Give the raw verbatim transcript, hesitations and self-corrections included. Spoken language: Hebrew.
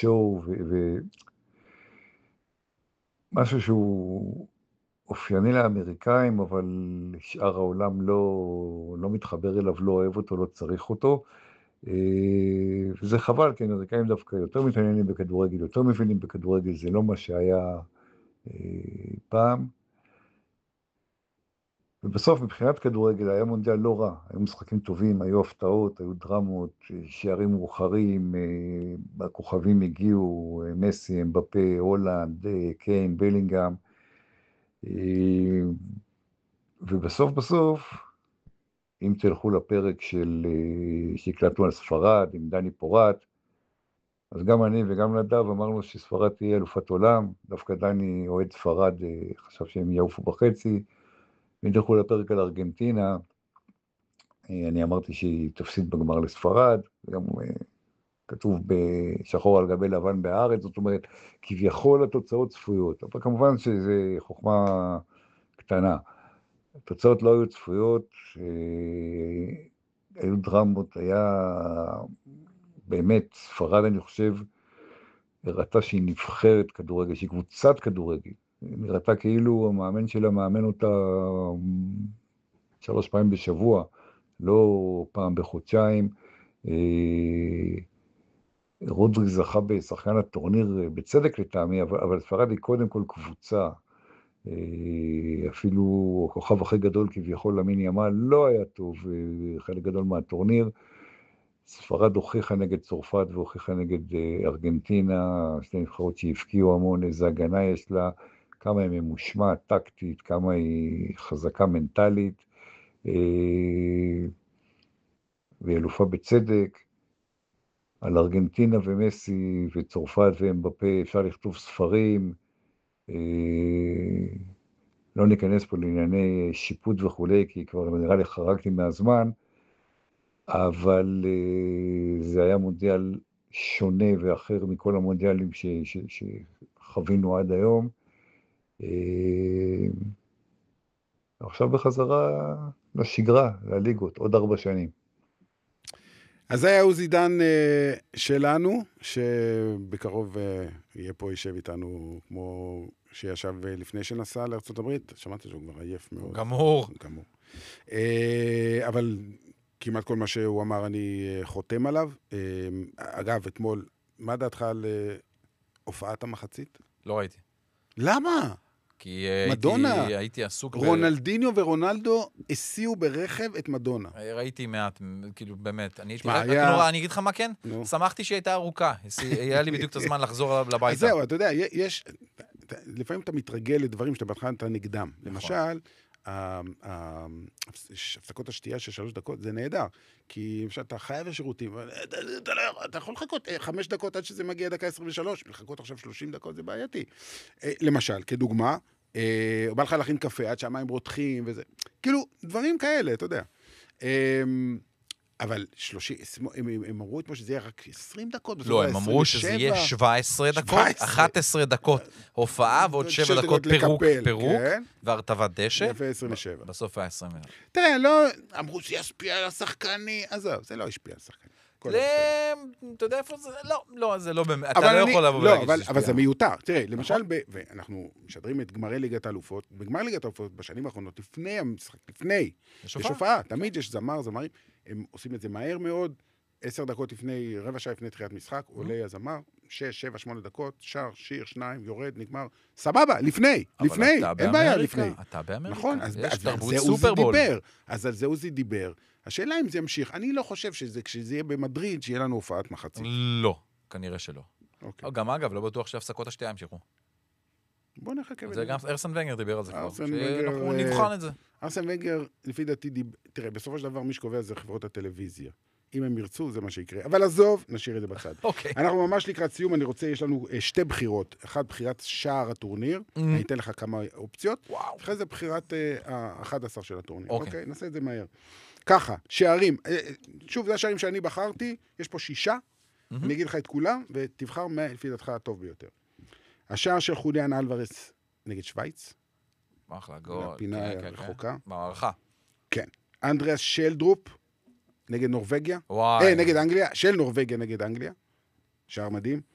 שואו, ומשהו שהוא אופייני לאמריקאים, אבל שאר העולם לא, לא מתחבר אליו, לא אוהב אותו, לא צריך אותו. וזה חבל, כי אמריקאים דווקא יותר מתעניינים בכדורגל, יותר מבינים בכדורגל, זה לא מה שהיה פעם. ובסוף, מבחינת כדורגל, היה מונדיאל לא רע. היו משחקים טובים, היו הפתעות, היו דרמות, שערים מאוחרים, הכוכבים הגיעו, מסי, אמבפה, הולנד, קיין, בלינגהאם. ובסוף בסוף, אם תלכו לפרק של שהקלטנו על ספרד, עם דני פורט, אז גם אני וגם נדב אמרנו שספרד תהיה אלופת עולם, דווקא דני אוהד ספרד, חשב שהם יעופו בחצי, ואם תלכו לפרק על ארגנטינה, אני אמרתי שהיא תפסיד בגמר לספרד, וגם כתוב בשחור על גבי לבן בארץ, זאת אומרת, כביכול התוצאות צפויות, אבל כמובן שזה חוכמה קטנה. התוצאות לא היו צפויות, היו דרמות, היה באמת, ספרד אני חושב, הראתה שהיא נבחרת כדורגל, שהיא קבוצת כדורגל, נראתה כאילו המאמן שלה מאמן אותה שלוש פעמים בשבוע, לא פעם בחודשיים. רודריג זכה בשחקן הטורניר בצדק לטעמי, אבל, אבל ספרד היא קודם כל קבוצה, אפילו הכוכב הכי גדול כביכול למין ימל לא היה טוב חלק גדול מהטורניר. ספרד הוכיחה נגד צרפת והוכיחה נגד ארגנטינה, שתי נבחרות שהפקיעו המון, איזה הגנה יש לה, כמה היא ממושמעת טקטית, כמה היא חזקה מנטלית, והיא אלופה בצדק. על ארגנטינה ומסי וצרפת ואמבפה אפשר לכתוב ספרים, לא ניכנס פה לענייני שיפוט וכולי, כי כבר נראה לי חרגתי מהזמן, אבל זה היה מונדיאל שונה ואחר מכל המונדיאלים שחווינו עד היום. עכשיו בחזרה לשגרה, לליגות, עוד ארבע שנים. אז זה היה עוזי דן שלנו, שבקרוב יהיה פה, יישב איתנו כמו שישב לפני שנסע לארצות הברית. שמעתי שהוא כבר עייף מאוד. גמור. גמור. אבל כמעט כל מה שהוא אמר אני חותם עליו. אגב, אתמול, מה דעתך על הופעת המחצית? לא ראיתי. למה? כי מדונה. הייתי, הייתי עסוק... רונלדיניו ורונלדו הסיעו ברכב את מדונה. ראיתי מעט, כאילו באמת. אני, שמה, הייתי, היה... נורא, אני אגיד לך מה כן? נו. שמחתי שהיא הייתה ארוכה. היה לי בדיוק את הזמן לחזור לביתה. אז זהו, אתה יודע, יש... לפעמים אתה מתרגל לדברים שאתה בהתחלה אתה נגדם. נכון. למשל, הפסקות השתייה של שלוש דקות, זה נהדר. כי אתה חייב לשירותים, אתה יכול לחכות חמש דקות עד שזה מגיע דקה עשרים ושלוש, לחכות עכשיו שלושים דקות זה בעייתי. למשל, כדוגמה, בא לך להכין קפה עד שהמים רותחים וזה. כאילו, דברים כאלה, אתה יודע. אבל שלושים, הם אמרו אתמול שזה יהיה רק עשרים דקות. לא, הם אמרו שזה יהיה שבע עשרה דקות, אחת עשרה דקות הופעה, ועוד שבע דקות פירוק, פירוק, והרטבת דשא. יפה עשרים ושבע. בסוף היה עשרים. תראה, לא, אמרו שישפיע על השחקני, אז זהו, זה לא ישפיע על השחקני. אתה יודע איפה זה? לא, לא, זה לא באמת, אתה לא יכול לבוא ולהגיד שישפיע. אבל זה מיותר. תראה, למשל, ואנחנו משדרים את גמרי ליגת האלופות, בגמר ליגת האלופות בשנים האחרונות, לפני המשחק, לפני, יש הופעה, תמיד יש זמר, זמרים, הם עושים את זה מהר מאוד, עשר דקות לפני, רבע שעה לפני תחילת משחק, עולה הזמר, שש, שבע, שמונה דקות, שר, שיר, שניים, יורד, נגמר, סבבה, לפני, לפני, אין בעיה לפני. אתה באמריקה, נכון, אז יש תרבות סופרבול. אז על זה עוזי דיבר. השאלה אם זה ימשיך, אני לא חושב שזה, כשזה יהיה במדריד, שיהיה לנו הופעת מחצית. לא, כנראה שלא. גם אגב, לא בטוח שהפסקות השתייה ימשיכו. בוא נחכה. זה גם ארסן ונגר דיבר על זה כבר, שאנחנו נבחן את זה. ארסן ונגר, לפי דעתי, תראה, בסופו של דבר מי שקובע זה חברות הטלוויזיה. אם הם ירצו, זה מה שיקרה. אבל עזוב, נשאיר את זה בצד. אוקיי. אנחנו ממש לקראת סיום, אני רוצה, יש לנו שתי בחירות. אחת, בחירת שער הטורניר, אני אתן לך כמה אופציות. וואו. אחרי זה בחירת ה-אחד עשר של הטורניר. אוקיי, נעשה את זה מהר. ככה, שערים, שוב, זה השערים שאני בחרתי, יש פה שישה, אני אגיד לך את כולם, ותבחר לפי דעתך הטוב ביותר. השער של חוליאן אלוורס נגד שוויץ. אחלה, גול. הפינה הרחוקה. מערכה. כן. אנדריאס שלדרופ נגד נורווגיה. וואי. אה, נגד אנגליה. של נורווגיה נגד אנגליה. שער מדהים.